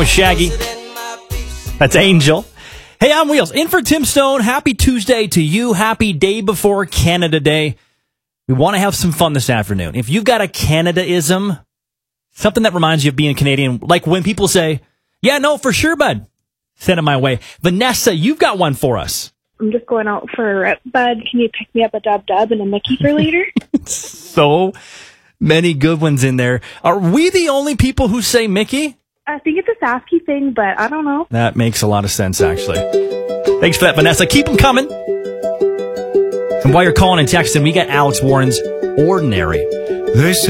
with Shaggy. That's Angel. Hey, I'm Wheels. In for Tim Stone. Happy Tuesday to you. Happy day before Canada Day. We want to have some fun this afternoon. If you've got a Canada-ism, something that reminds you of being Canadian, like when people say, yeah, no, for sure, bud, send it my way. Vanessa, you've got one for us. I'm just going out for a rip, bud. Can you pick me up a dub and a Mickey for later? So many good ones in there. Are we the only people who say Mickey? I think it's a Sasky thing, but I don't know. That makes a lot of sense, actually. Thanks for that, Vanessa. Keep them coming. And while you're calling and texting, we got Alex Warren's Ordinary. They say